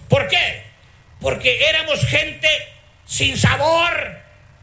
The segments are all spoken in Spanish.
¿Por qué? Porque éramos gente sin sabor,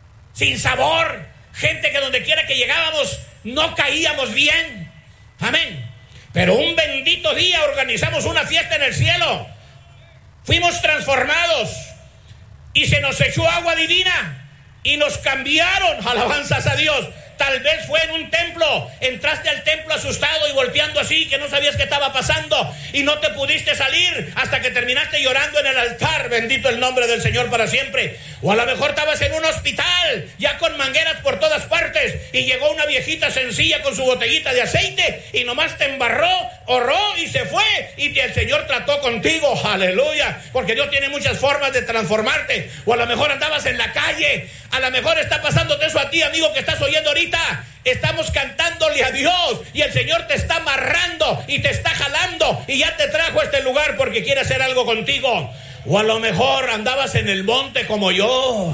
gente que donde quiera que llegábamos no caíamos bien. Amén. Pero un bendito día organizamos una fiesta en el cielo. Fuimos transformados y se nos echó agua divina y nos cambiaron. Alabanzas a Dios. Tal vez fue en un templo, entraste al templo asustado y volteando así, que no sabías qué estaba pasando y no te pudiste salir hasta que terminaste llorando en el altar. Bendito el nombre del Señor para siempre. O a lo mejor estabas en un hospital ya con mangueras por todas partes y llegó una viejita sencilla con su botellita de aceite y nomás te embarró, oró y se fue y el Señor trató contigo. Aleluya, porque Dios tiene muchas formas de transformarte. O a lo mejor andabas en la calle, a lo mejor está pasándote eso a ti, amigo, que estás oyendo ahorita. Estamos cantándole a Dios y el Señor te está amarrando y te está jalando y ya te trajo a este lugar porque quiere hacer algo contigo. O a lo mejor andabas en el monte como yo.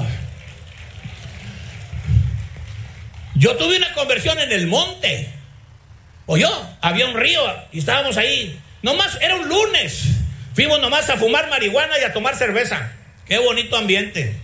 Yo tuve una conversión en el monte. Había un río y estábamos ahí. Nomás era un lunes. Fuimos nomás a fumar marihuana y a tomar cerveza. Qué bonito ambiente.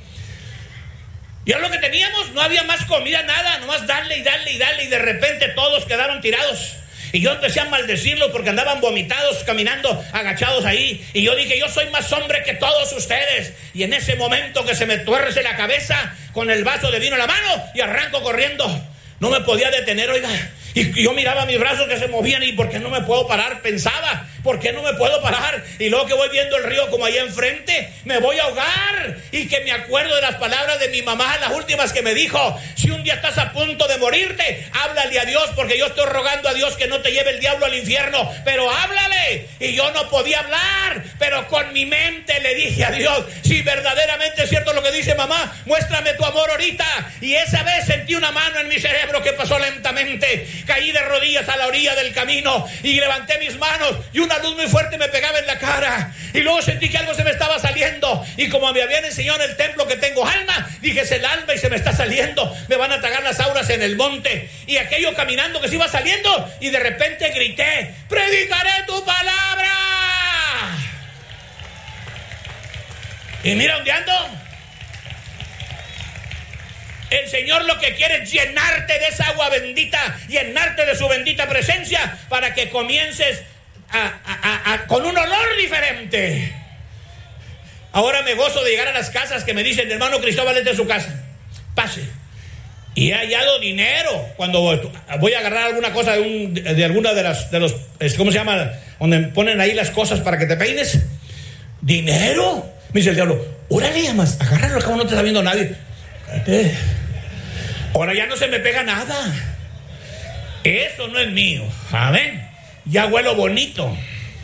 Y es lo que teníamos, no había más comida, nada, nomás darle y de repente todos quedaron tirados. Y yo empecé a maldecirlos porque andaban vomitados, caminando, agachados ahí. Y yo dije, yo soy más hombre que todos ustedes. Y en ese momento que se me tuerce la cabeza con el vaso de vino en la mano y arranco corriendo. No me podía detener, oiga. Y yo miraba mis brazos que se movían y ¿por qué no me puedo parar? Pensaba, ¿por qué no me puedo parar? Y luego que voy viendo el río como allá enfrente, me voy a ahogar. Y que me acuerdo de las palabras de mi mamá, las últimas que me dijo: si un día estás a punto de morirte, háblale a Dios, porque yo estoy rogando a Dios que no te lleve el diablo al infierno, pero háblale. Y yo no podía hablar, pero con mi mente le dije a Dios: si verdaderamente es cierto lo que dice mamá, muéstrame tu amor ahorita. Y esa vez sentí una mano en mi cerebro que pasó lentamente. Caí de rodillas a la orilla del camino y levanté mis manos y una luz muy fuerte me pegaba en la cara. Y luego sentí que algo se me estaba saliendo. Y como me habían enseñado en el templo que tengo alma, dije: es el alma y se me está saliendo. Me van a tragar las auras en el monte. Y aquello caminando que se iba saliendo. Y de repente grité: predicaré tu palabra. Y mira dónde ando. El Señor lo que quiere es llenarte de esa agua bendita, llenarte de su bendita presencia para que comiences con un olor diferente. Ahora me gozo de llegar a las casas que me dicen: hermano Cristóbal, es de su casa, pase. Y he hallado dinero cuando voy a agarrar alguna cosa de alguna de los ¿cómo se llama? Donde ponen ahí las cosas para que te peines. ¿Dinero? Me dice el diablo: órale, más, agárralo, acá no te está viendo nadie. Cállate. Ahora ya no se me pega nada. Eso no es mío. Amén. Ya huelo bonito.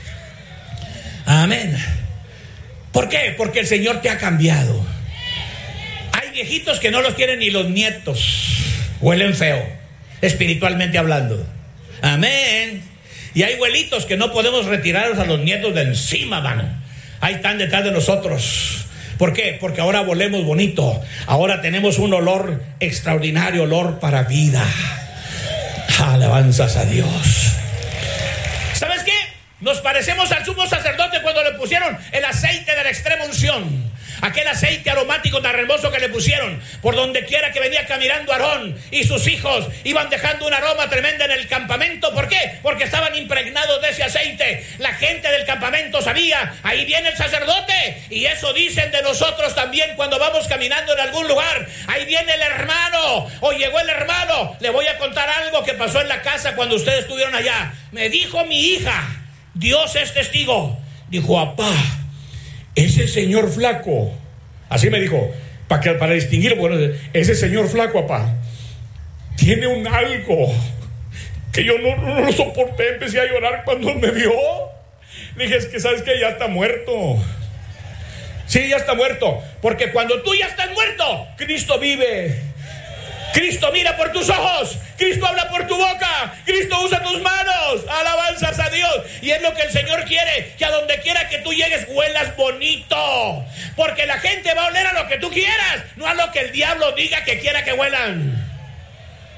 Amén. ¿Por qué? Porque el Señor te ha cambiado. Hay viejitos que no los quieren ni los nietos. Huelen feo, espiritualmente hablando. Amén. Y hay abuelitos que no podemos retirarlos a los nietos de encima, mano. Ahí están detrás de nosotros. ¿Por qué? Porque ahora volemos bonito. Ahora tenemos un olor extraordinario, olor para vida. Alabanzas a Dios. ¿Sabes qué? Nos parecemos al sumo sacerdote cuando le pusieron el aceite de la extrema unción. Aquel aceite aromático tan hermoso que le pusieron. Por donde quiera que venía caminando Aarón y sus hijos, iban dejando un aroma tremenda en el campamento. ¿Por qué? Porque estaban impregnados de ese aceite. La gente del campamento sabía: ahí viene el sacerdote. Y eso dicen de nosotros también cuando vamos caminando en algún lugar: ahí viene el hermano, o llegó el hermano. Le voy a contar algo que pasó en la casa cuando ustedes estuvieron allá. Me dijo mi hija, Dios es testigo, dijo: apá, ese señor flaco, así me dijo, para distinguirlo, bueno, ese señor flaco, apá, tiene un algo que yo no lo soporté. Empecé a llorar cuando me vio. Le dije: es que sabes que ya está muerto. Sí, ya está muerto, porque cuando tú ya estás muerto, Cristo vive. Cristo mira por tus ojos, Cristo habla por tu boca, Cristo usa tus manos. Alabanzas a Dios. Y es lo que el Señor quiere, que a donde quiera que tú llegues huelas bonito, porque la gente va a oler a lo que tú quieras, no a lo que el diablo diga que quiera que huelan.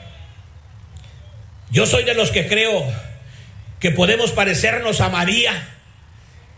Yo soy de los que creo que podemos parecernos a María,